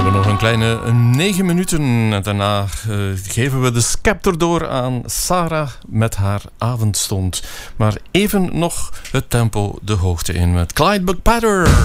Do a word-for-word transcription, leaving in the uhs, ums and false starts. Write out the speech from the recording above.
hebben nog een kleine negen minuten. En daarna uh, geven we de scepter door aan Sarah met haar avondstond. Maar even nog het tempo de hoogte in met Clyde Buckpatter.